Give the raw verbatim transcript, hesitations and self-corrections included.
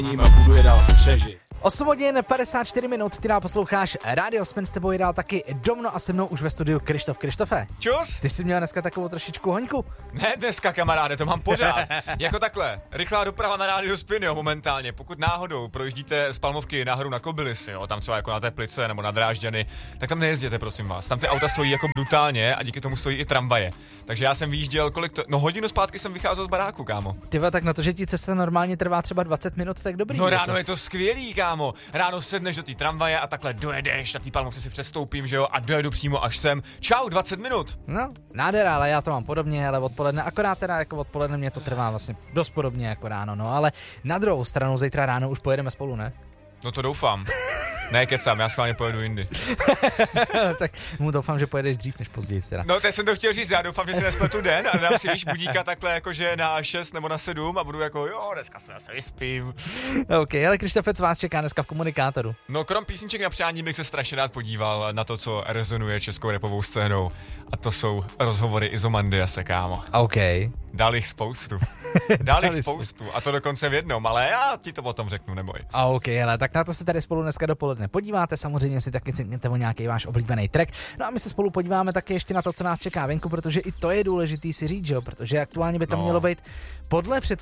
a budu je dál střežit. osm hodin padesát čtyři minut, ty dál posloucháš Radio Spin, s tebou je dál taky Domno a se mnou už ve studiu Krištof. Krištofe, Čus? ty jsi měl dneska takovou trošičku hoňku? Ne dneska, kamaráde, to mám pořád. Jako takhle, rychlá doprava na Radio Spin, jo, momentálně. Pokud náhodou projíždíte z Palmovky nahoru na Kobylisy, jo, tam třeba jako na té Plice nebo na Drážďany, tak tam nejezděte, prosím vás. Tam ty auta stojí jako brutálně a díky tomu stojí i tramvaje. Takže já jsem vyjížděl, kolik to, no hodinu zpátky jsem vycházel z baráku, kámo. Tyva, tak na to, že ti cesta normálně trvá třeba dvacet minut, tak dobrý. No jako. ráno je to skvělý, kámo. Ráno sedneš do té tramvaje a takhle dojedeš, na té Palmovce si přestoupím, že jo, a dojedu přímo až sem. Čau, dvacet minut. No, nádhera, ale já to mám podobně, ale odpoledne, akorát teda jako odpoledne mě to trvá vlastně dost podobně jako ráno, no, ale na druhou stranu zítra ráno už pojedeme spolu, ne? No to doufám. Ne, kecám, já schválně pojedu jindy. Tak mu doufám, že pojedeš dřív než později teda. No, teď jsem to chtěl říct, já doufám, že si nespletu den a dám si víš budíka takhle jakože na šest nebo na sedm a budu jako jo, dneska se zase vyspím. OK, ale Krištofe, co vás čeká dneska v komunikátoru? No, krom písniček na přání bych se strašně rád podíval na to, co rezonuje českou rapovou scénou. A to jsou rozhovory Izomandiase, kámo. OK. Dal jich spoustu. Dal jich spoustu. A to dokonce v jednom, ale já ti to potom řeknu, neboj. A OK, ale tak na to se tady spolu dneska dopoledne podíváte, samozřejmě si taky cinkněte o nějaký váš oblíbený track. No a my se spolu podíváme taky ještě na to, co nás čeká venku, protože i to je důležitý si říct, jo, protože aktuálně by to No. mělo být podle před